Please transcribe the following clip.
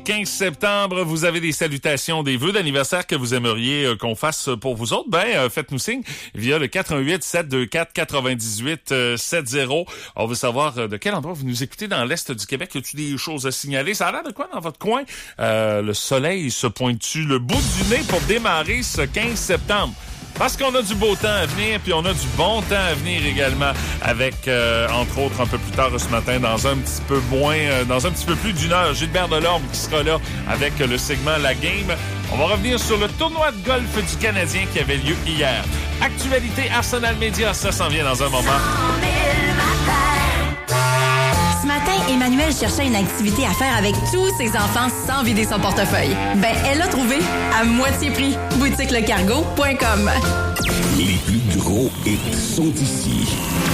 15 septembre, vous avez des salutations, des vœux d'anniversaire que vous aimeriez qu'on fasse pour vous autres, faites-nous signe via le 418-724-9870. On veut savoir de quel endroit vous nous écoutez dans l'Est du Québec. Y a-t-il des choses à signaler? Ça a l'air de quoi dans votre coin? Le soleil se pointe-tu le bout du nez pour démarrer ce 15 septembre? Parce qu'on a du beau temps à venir, puis on a du bon temps à venir également avec, entre autres, un peu plus tard ce matin, dans un petit peu plus d'une heure, Gilbert Delorme qui sera là avec le segment La Game. On va revenir sur le tournoi de golf du Canadien qui avait lieu hier. Actualité Arsenal Média, ça s'en vient dans un moment. Ce matin, Emmanuel cherchait une activité à faire avec tous ses enfants sans vider son portefeuille. Elle l'a trouvé à moitié prix. boutiquelecargo.com. Les plus gros hits sont ici.